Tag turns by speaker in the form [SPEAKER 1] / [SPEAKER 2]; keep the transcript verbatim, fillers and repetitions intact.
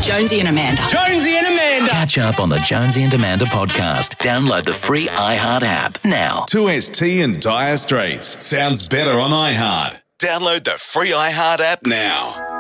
[SPEAKER 1] Jonesy and Amanda.
[SPEAKER 2] Jonesy and Amanda.
[SPEAKER 3] Catch up on the Jonesy and Amanda podcast. Download the free iHeart app now.
[SPEAKER 4] two S T and Dire Straits. Sounds better on iHeart. Download the free iHeart app now.